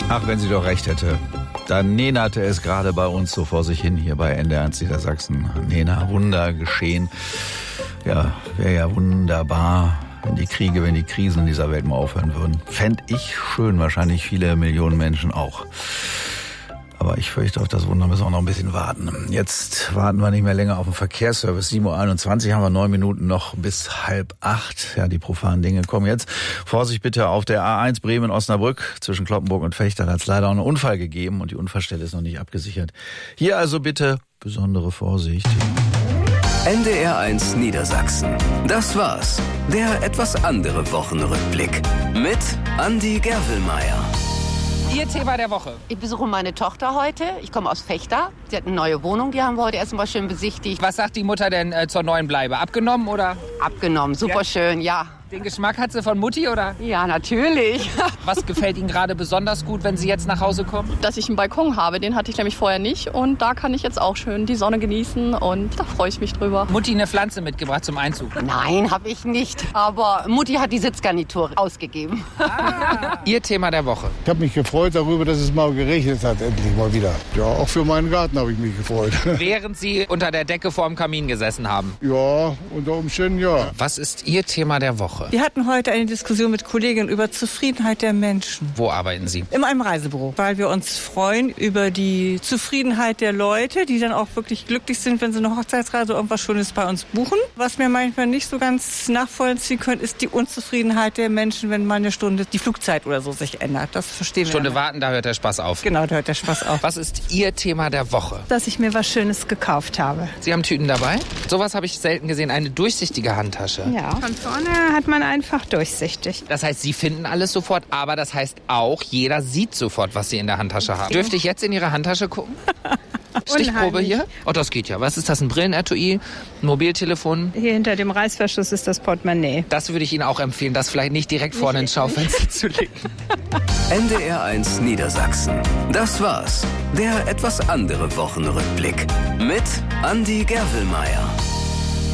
Ach, wenn sie doch recht hätte. Dann nenerte es gerade bei uns so vor sich hin hier bei NDR1 Niedersachsen. Nena, Wunder geschehen. Ja, wäre ja wunderbar, wenn die Kriege, wenn die Krisen in dieser Welt mal aufhören würden. Fänd ich schön, wahrscheinlich viele Millionen Menschen auch. Aber ich fürchte, auf das Wunder müssen wir auch noch ein bisschen warten. Jetzt warten wir nicht mehr länger auf den Verkehrsservice. 7:21 Uhr haben wir 9 Minuten noch bis 7:30. Ja, die profanen Dinge kommen jetzt. Vorsicht bitte auf der A1 Bremen-Osnabrück zwischen Cloppenburg und Vechta. Da hat es leider auch einen Unfall gegeben und die Unfallstelle ist noch nicht abgesichert. Hier also bitte besondere Vorsicht. NDR1 Niedersachsen. Das war's. Der etwas andere Wochenrückblick. Mit Andi Gerwelmeier. Ihr Thema der Woche. Ich besuche meine Tochter heute. Ich komme aus Vechta. Sie hat eine neue Wohnung. Die haben wir heute erstmal schön besichtigt. Was sagt die Mutter denn zur neuen Bleibe? Abgenommen oder? Abgenommen. Super schön, ja. Den Geschmack hat sie von Mutti, oder? Ja, natürlich. Was gefällt Ihnen gerade besonders gut, wenn Sie jetzt nach Hause kommen? Dass ich einen Balkon habe, den hatte ich nämlich vorher nicht. Und da kann ich jetzt auch schön die Sonne genießen und da freue ich mich drüber. Mutti eine Pflanze mitgebracht zum Einzug? Nein, habe ich nicht. Aber Mutti hat die Sitzgarnitur ausgegeben. Ihr Thema der Woche. Ich habe mich gefreut darüber, dass es mal geregnet hat, endlich mal wieder. Ja, auch für meinen Garten habe ich mich gefreut. Während Sie unter der Decke vorm Kamin gesessen haben? Ja, unter Umständen ja. Was ist Ihr Thema der Woche? Wir hatten heute eine Diskussion mit Kolleginnen über Zufriedenheit der Menschen. Wo arbeiten Sie? In einem Reisebüro, weil wir uns freuen über die Zufriedenheit der Leute, die dann auch wirklich glücklich sind, wenn sie eine Hochzeitsreise oder irgendwas Schönes bei uns buchen. Was mir manchmal nicht so ganz nachvollziehen können, ist die Unzufriedenheit der Menschen, wenn mal eine Stunde die Flugzeit oder so sich ändert. Das verstehen wir. Stunde warten, da hört der Spaß auf. Genau, da hört der Spaß auf. Was ist Ihr Thema der Woche? Dass ich mir was Schönes gekauft habe. Sie haben Tüten dabei? Sowas habe ich selten gesehen, eine durchsichtige Handtasche. Ja, von vorne hat man einfach durchsichtig. Das heißt, Sie finden alles sofort, aber das heißt auch, jeder sieht sofort, was Sie in der Handtasche haben. Dürfte ich jetzt in Ihre Handtasche gucken? Stichprobe hier? Oh, das geht ja. Was ist das? Ein Brillenetui? Ein Mobiltelefon? Hier hinter dem Reißverschluss ist das Portemonnaie. Das würde ich Ihnen auch empfehlen, das vielleicht nicht direkt vorne ins Schaufenster zu legen. NDR1 Niedersachsen. Das war's. Der etwas andere Wochenrückblick. Mit Andi Gerwelmeier.